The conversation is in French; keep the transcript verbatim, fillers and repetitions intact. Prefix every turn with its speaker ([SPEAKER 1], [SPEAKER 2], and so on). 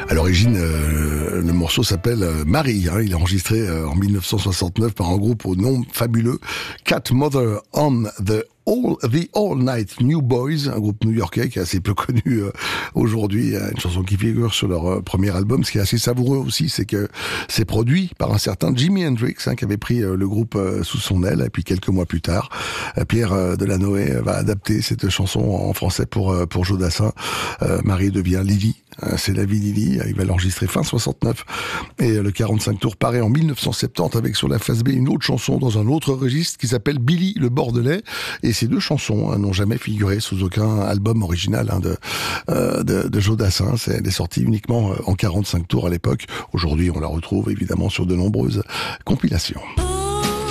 [SPEAKER 1] À l'origine, euh, le morceau s'appelle euh, Marie. Hein. Il est enregistré euh, en mille neuf cent soixante-neuf par un groupe au nom fabuleux, Cat Mother on the All, The All Night New Boys, un groupe new-yorkais qui est assez peu connu euh, aujourd'hui, une chanson qui figure sur leur euh, premier album. Ce qui est assez savoureux aussi, c'est que c'est produit par un certain Jimi Hendrix, hein, qui avait pris euh, le groupe euh, sous son aile. Et puis quelques mois plus tard, euh, Pierre euh, Delanoë va adapter cette chanson en français pour euh, pour Joe Dassin. Euh, Marie devient Lily, hein, c'est la vie Lily. Il va l'enregistrer fin soixante-neuf et euh, le quarante-cinq tours paraît en mille neuf cent soixante-dix avec sur la face B une autre chanson dans un autre registre qui s'appelle Billy le Bordelais. Et ces deux chansons hein, n'ont jamais figuré sous aucun album original hein, de, euh, de, de Joe Dassin. C'est, elle est sortie uniquement en quarante-cinq tours à l'époque. Aujourd'hui, on la retrouve évidemment sur de nombreuses compilations.